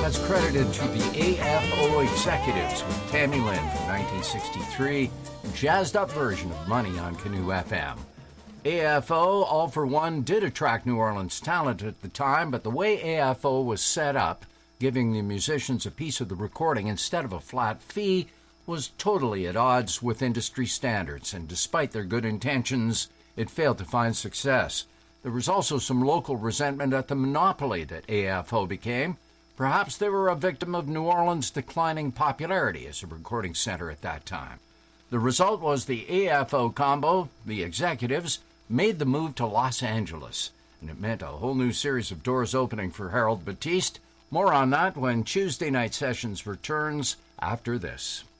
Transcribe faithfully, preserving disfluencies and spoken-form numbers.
That's credited to the A F O Executives with Tammy Lynn from nineteen sixty-three, jazzed up version of Money on Canoe F M. A F O, All for One, did attract New Orleans talent at the time, but the way A F O was set up, giving the musicians a piece of the recording instead of a flat fee, was totally at odds with industry standards, and despite their good intentions, it failed to find success. There was also some local resentment at the monopoly that A F O became. Perhaps they were a victim of New Orleans' declining popularity as a recording center at that time. The result was the A F O combo, the Executives, made the move to Los Angeles, and it meant a whole new series of doors opening for Harold Batiste. More on that when Tuesday Night Sessions returns after this.